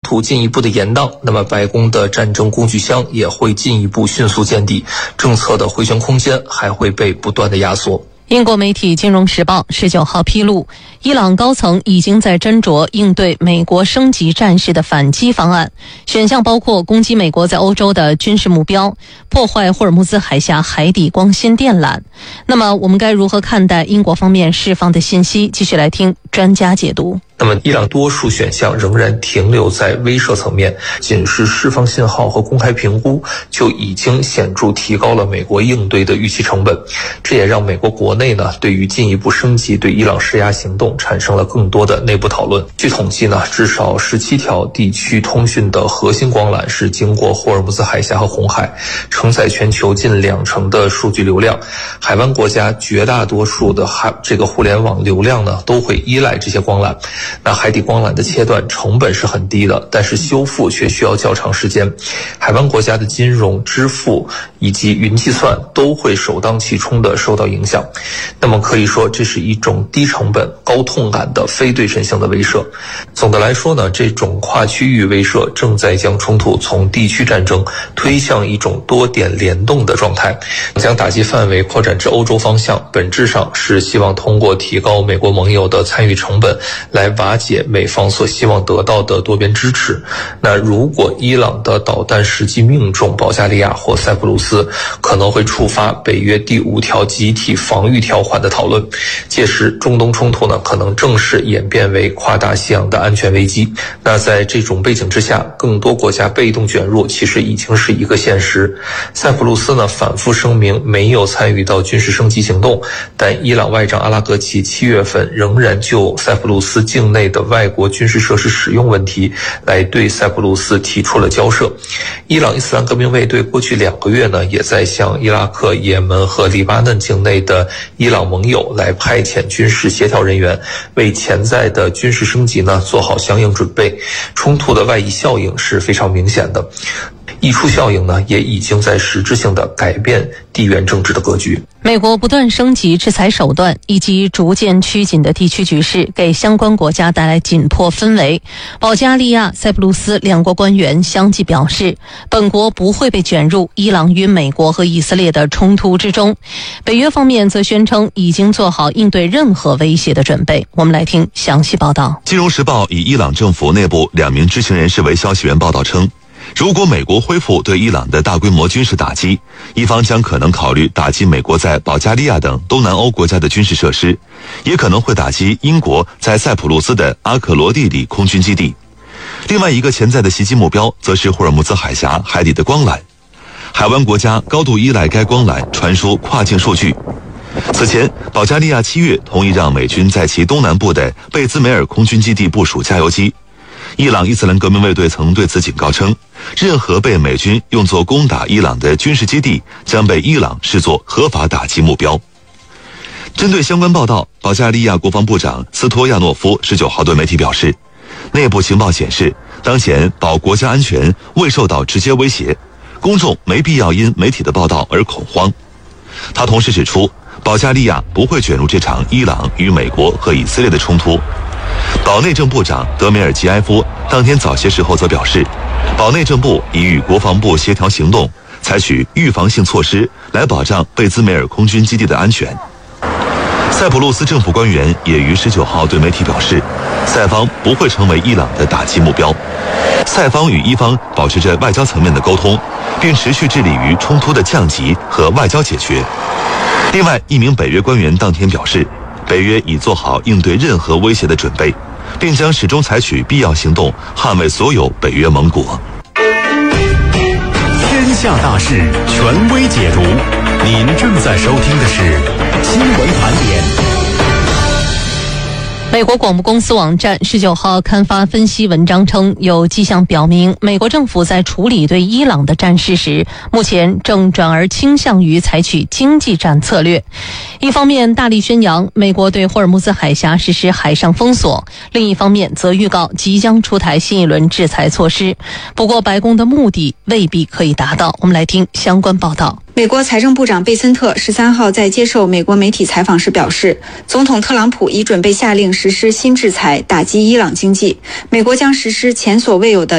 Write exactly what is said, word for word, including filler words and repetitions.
突进一步的延宕，那么白宫的战争工具箱也会进一步迅速见底，政策的回旋空间还会被不断的压缩。 英国媒体《金融时报》十九号披露，伊朗高层已经在斟酌应对美国升级战事的反击方案，选项包括攻击美国在欧洲的军事目标，破坏霍尔木兹海峡海底光纤电缆。那么我们该如何看待英国方面释放的信息？继续来听专家解读。 那么伊朗多数选项仍然停留在威慑层面，仅是释放信号和公开评估就已经显著提高了美国应对的预期成本。这也让美国国内呢对于进一步升级对伊朗施压行动产生了更多的内部讨论。据统计呢，至少十七条地区通讯的核心光缆是经过霍尔木兹海峡和红海，承载全球近两成的数据流量。海湾国家绝大多数的海这个互联网流量呢都会依赖这些光缆。那海底光缆的切断成本是很低的，但是修复却需要较长时间。海湾国家的金融、支付以及云计算都会首当其冲地受到影响。那么可以说，这是一种低成本、高痛感的非对称性的威慑。总的来说呢，这种跨区域威慑正在将冲突从地区战争推向一种多点联动的状态，将打击范围扩展至欧洲方向，本质上是希望通过提高美国盟友的参与成本来瓦解美方所希望得到的多边支持。那如果伊朗的导弹实际命中保加利亚或塞浦路斯，可能会触发北约第五条集体防御条款的讨论，届时中东冲突呢可能正式演变为跨大西洋的安全危机。那在这种背景之下，更多国家被动卷入其实已经是一个现实。塞浦路斯呢反复声明没有参与到军事升级行动，但伊朗外长阿拉格齐七月份仍然就塞浦路斯境内的外国军事设施使用问题来对塞浦路斯提出了交涉。伊朗伊斯兰革命卫队过去两个月呢也在向伊拉克、也门和黎巴嫩境内的伊朗盟友来派遣军事协调人员，为潜在的军事升级呢做好相应准备。冲突的外溢效应是非常明显的，溢出效应呢也已经在实质性的改变地缘政治的格局。 美国不断升级制裁手段以及逐渐趋紧的地区局势，给相关国家带来紧迫氛围。保加利亚、塞浦路斯两国官员相继表示，本国不会被卷入伊朗与美国和以色列的冲突之中。北约方面则宣称已经做好应对任何威胁的准备。我们来听详细报道。 金融时报以伊朗政府内部两名知情人士为消息源报道称，如果美国恢复对伊朗的大规模军事打击，伊方将可能考虑打击美国在保加利亚等东南欧国家的军事设施，也可能会打击英国在塞浦路斯的阿克罗蒂里空军基地。另外一个潜在的袭击目标则是霍尔木兹海峡海底的光缆，海湾国家高度依赖该光缆传输跨境数据。此前，保加利亚七月同意让美军在其东南部的贝兹梅尔空军基地部署加油机。伊朗伊斯兰革命卫队曾对此警告称，任何被美军用作攻打伊朗的军事基地将被伊朗视作合法打击目标。针对相关报道，保加利亚国防部长斯托亚诺夫十九号对媒体表示，内部情报显示，当前保国家安全未受到直接威胁，公众没必要因媒体的报道而恐慌。他同时指出，保加利亚不会卷入这场伊朗与美国和以色列的冲突。保内政部长德梅尔吉埃夫当天早些时候则表示，保内政部已与国防部协调行动，采取预防性措施来保障贝兹梅尔空军基地的安全。塞浦路斯政府官员也于十九号对媒体表示，塞方不会成为伊朗的打击目标。塞方与伊方保持着外交层面的沟通，并持续致力于冲突的降级和外交解决。另外，一名北约官员当天表示，北约已做好应对任何威胁的准备，并将始终采取必要行动捍卫所有北约盟国。 天下大事，权威解读。您正在收听的是新闻盘点。 美国广播公司网站十九号刊发分析文章称，有迹象表明，美国政府在处理对伊朗的战事时，目前正转而倾向于采取经济战策略。一方面大力宣扬美国对霍尔木兹海峡实施海上封锁，另一方面则预告即将出台新一轮制裁措施。不过，白宫的目的未必可以达到。我们来听相关报道。 美国财政部长贝森特十三号在接受美国媒体采访时表示，总统特朗普已准备下令实施新制裁，打击伊朗经济。美国将实施前所未有的